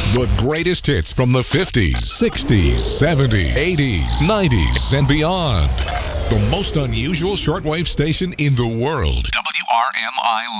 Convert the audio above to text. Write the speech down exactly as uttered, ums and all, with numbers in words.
The greatest hits from the fifties, sixties, seventies, eighties, nineties, and beyond. The most unusual shortwave station in the world. W R M I